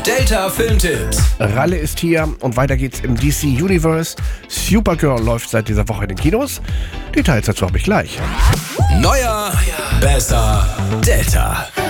Delta Filmtipps. Ralle ist hier und weiter geht's im DC Universe. Supergirl läuft seit dieser Woche in den Kinos. Details dazu habe ich gleich. Neuer, besser, Delta.